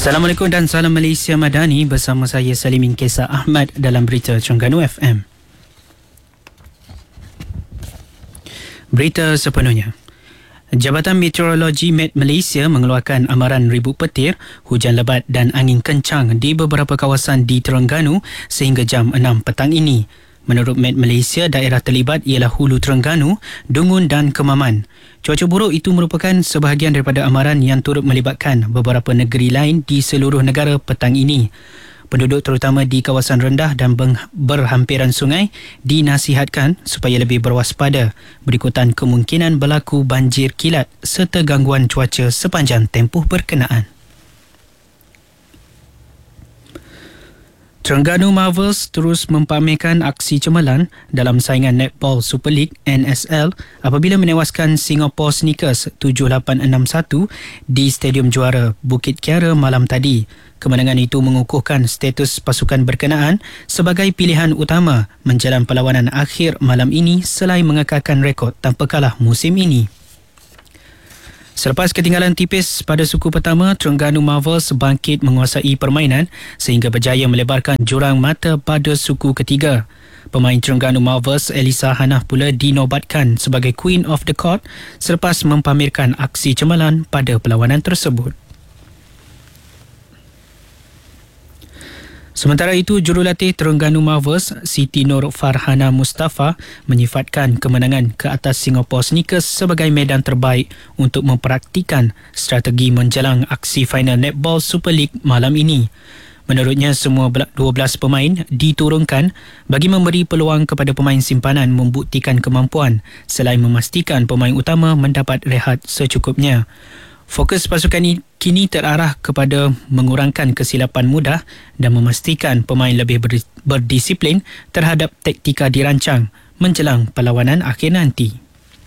Assalamualaikum dan salam Malaysia Madani, bersama saya Salimin Kesar Ahmad dalam berita Terengganu FM. Berita sepenuhnya. Jabatan Meteorologi Met Malaysia mengeluarkan amaran ribu petir, hujan lebat dan angin kencang di beberapa kawasan di Terengganu sehingga jam 6 petang ini. Menurut Met Malaysia, daerah terlibat ialah Hulu Terengganu, Dungun dan Kemaman. Cuaca buruk itu merupakan sebahagian daripada amaran yang turut melibatkan beberapa negeri lain di seluruh negara petang ini. Penduduk terutama di kawasan rendah dan berhampiran sungai dinasihatkan supaya lebih berwaspada berikutan kemungkinan berlaku banjir kilat serta gangguan cuaca sepanjang tempoh berkenaan. Terengganu Marvels terus mempamerkan aksi cemerlang dalam saingan Netball Super League NSL apabila menewaskan Singapore Sneakers 7861 di Stadium Juara Bukit Kiara malam tadi. Kemenangan itu mengukuhkan status pasukan berkenaan sebagai pilihan utama menjelang perlawanan akhir malam ini selain mengekalkan rekod tanpa kalah musim ini. Selepas ketinggalan tipis pada suku pertama, Terengganu Marvels bangkit menguasai permainan sehingga berjaya melebarkan jurang mata pada suku ketiga. Pemain Terengganu Marvels Elisa Hanah pula dinobatkan sebagai Queen of the Court selepas mempamerkan aksi cemerlang pada perlawanan tersebut. Sementara itu, jurulatih Terengganu Marvels Siti Nur Farhana Mustafa menyifatkan kemenangan ke atas Singapore Sneakers sebagai medan terbaik untuk mempraktikan strategi menjelang aksi final Netball Super League malam ini. Menurutnya, semua 12 pemain diturunkan bagi memberi peluang kepada pemain simpanan membuktikan kemampuan selain memastikan pemain utama mendapat rehat secukupnya. Fokus pasukan kini terarah kepada mengurangkan kesilapan mudah dan memastikan pemain lebih berdisiplin terhadap taktika dirancang menjelang perlawanan akhir nanti.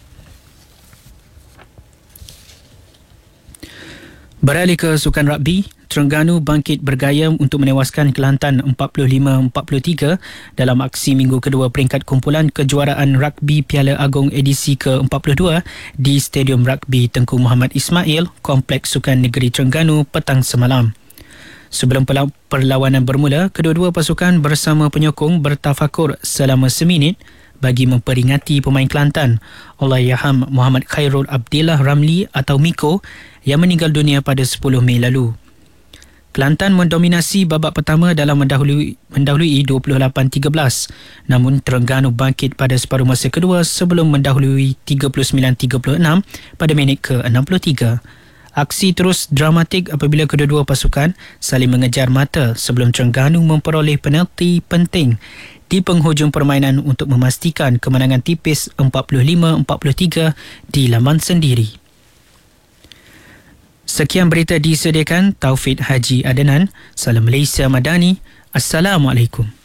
Beralih ke sukan rugby, Terengganu bangkit bergaya untuk menewaskan Kelantan 45-43 dalam aksi minggu kedua peringkat kumpulan kejuaraan rugby Piala Agong edisi ke-42 di Stadium Rugby Tengku Muhammad Ismail, Kompleks Sukan Negeri Terengganu petang semalam. Sebelum perlawanan bermula, kedua-dua pasukan bersama penyokong bertafakur selama seminit bagi memperingati pemain Kelantan Allahyarham Muhammad Khairul Abdillah Ramli atau Miko yang meninggal dunia pada 10 Mei lalu. Kelantan mendominasi babak pertama dalam mendahului 28-13. Namun Terengganu bangkit pada separuh masa kedua sebelum mendahului 39-36 pada minit ke-63. Aksi terus dramatik apabila kedua-dua pasukan saling mengejar mata sebelum Terengganu memperoleh penalti penting di penghujung permainan untuk memastikan kemenangan tipis 45-43 di laman sendiri. Sekian berita disediakan Taufik Haji Adenan. Salam Malaysia Madani. Assalamualaikum.